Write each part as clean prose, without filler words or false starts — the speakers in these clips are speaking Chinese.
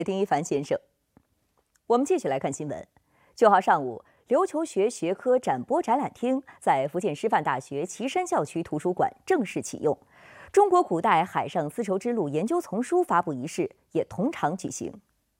丁一凡先生。我们继续来看新闻。9号上午，琉球学学科展播展览厅在福建师范大学旗山校区图书馆正式启用，中国古代海上丝绸之路研究丛书发布仪式也同场举行。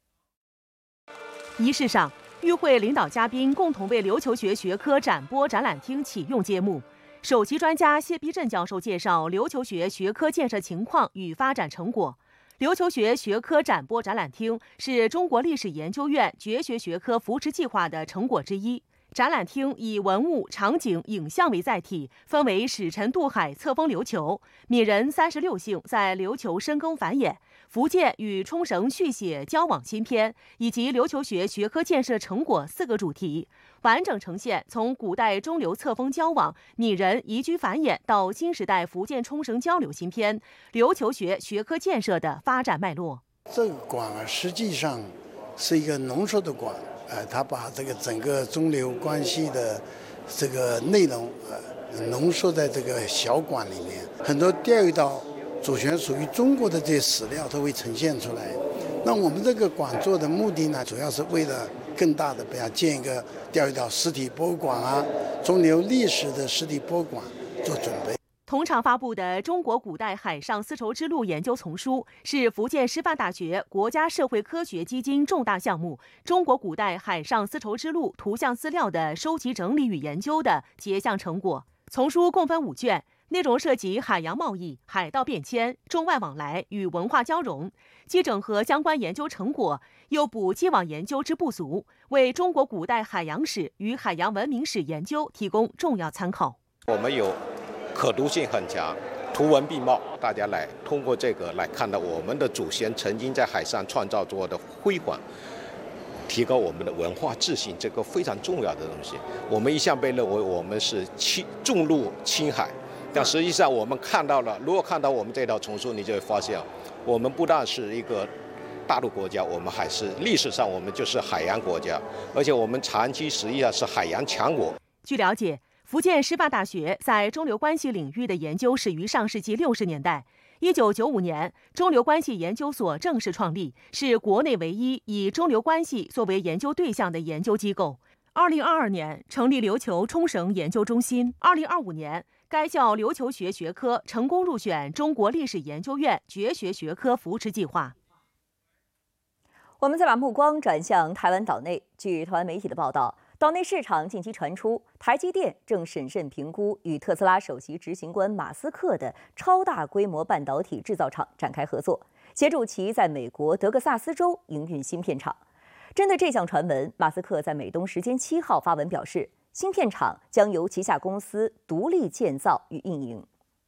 仪式上，与会领导嘉宾共同为琉球学学科展播展览厅启用揭幕。首席专家谢必振教授介绍琉球学学科建设情况与发展成果。琉球学学科展播展览厅是中国历史研究院绝学学科扶持计划的成果之一。展览厅以文物、场景、影像为载体，分为使臣渡海册封琉球、闽人36姓在琉球深耕繁衍、福建与冲绳续写交往新篇，以及琉球学学科建设成果4个主题，完整呈现从古代中流册封交往、闽人移居繁衍到新时代福建冲绳交流新篇，琉球学学科建设的发展脉络。 这个馆实际上是一个浓缩的馆。他把这个整个中流关系的这个内容浓缩在这个小馆里面，很多钓鱼岛主权属于中国的这些史料都会呈现出来。那我们这个馆做的目的呢，主要是为了更大的，比如建一个钓鱼岛实体博物馆啊，中流历史的实体博物馆做准备。 同场发布的《中国古代海上丝绸之路研究丛书》是福建师范大学国家社会科学基金重大项目《中国古代海上丝绸之路图像资料的收集整理与研究》的结项成果。丛书共分5卷，内容涉及海洋贸易、海盗变迁、中外往来与文化交融，既整合相关研究成果，又补既往研究之不足，为中国古代海洋史与海洋文明史研究提供重要参考。 我们有可读性很强，图文并茂，大家来通过这个来看到我们的祖先曾经在海上创造过的辉煌，提高我们的文化自信，这个非常重要的东西。我们一向被认为我们是重陆轻海，但实际上我们看到了，如果看到我们这套丛书，你就会发现，我们不但是一个大陆国家，我们还是历史上我们就是海洋国家，而且我们长期实际上是海洋强国。 据了解，福建师范大学在中流关系领域的研究始于上世纪60年代。1995年，中流关系研究所正式创立，是国内唯一以中流关系作为研究对象的研究机构。2022年成立琉球冲绳研究中心。2025年，该校琉球学学科成功入选中国历史研究院绝学学科扶持计划。 我们再把目光转向台湾岛内。据台湾媒体的报道，岛内市场近期传出，台积电正审慎评估与特斯拉首席执行官马斯克的超大规模半导体制造厂展开合作，协助其在美国德克萨斯州营运芯片厂。针对这项传闻，马斯克在美东时间7号发文表示，芯片厂将由旗下公司独立建造与运营。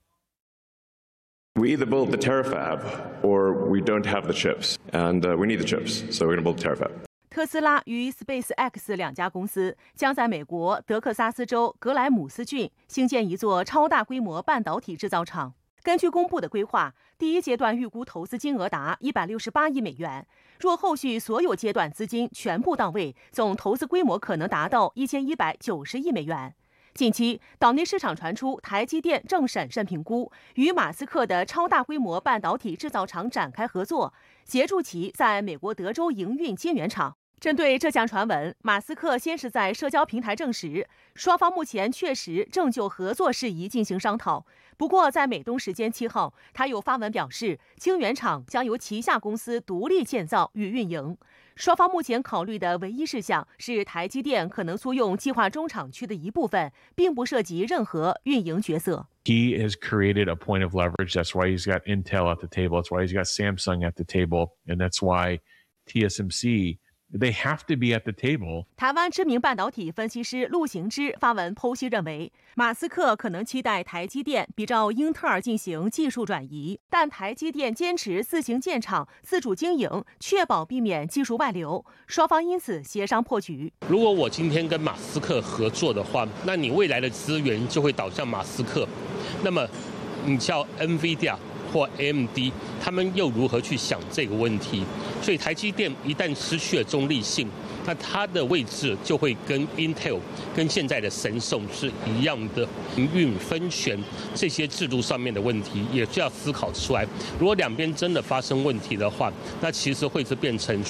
We either build the Terafab or we don't have the chips, and we need the chips, so we're going to build the Terafab. 特斯拉与 SpaceX 2家公司将在美国德克萨斯州格莱姆斯郡兴建一座超大规模半导体制造厂。根据公布的规划，第一阶段预估投资金额达168亿美元，若后续所有阶段资金全部到位，总投资规模可能达到1190亿美元。近期，岛内市场传出台积电正审慎评估与马斯克的超大规模半导体制造厂展开合作，协助其在美国德州营运晶圆厂。针对这项传闻，马斯克先是在社交平台证实，双方目前确实正就合作事宜进行商讨。不过，在美东时间7号，他又发文表示，晶圆厂将由旗下公司独立建造与运营。双方目前考虑的唯一事项是台积电可能租用计划中厂区的一部分，并不涉及任何运营角色。 He has created a point of leverage. That's why he's got Intel at the table. That's why he's got Samsung at the table. And that's why TSMC...They have to be at the table. 台湾知名半导体分析师陆行之发文剖析认为，马斯克可能期待台积电比照英特尔进行技术转移，但台积电坚持自行建厂、自主经营，确保避免技术外流。双方因此协商破局。 如果我今天跟马斯克合作的话，那你未来的资源就会导向马斯克。那么，你叫 NVIDIA 或 AMD， 他们又如何去想这个问题？所以台积电一旦失去了中立性，那它的位置就会跟 Intel、跟现在的神送是一样的。营运分权这些制度上面的问题，也是要思考出来。如果两边真的发生问题的话，那其实会是变成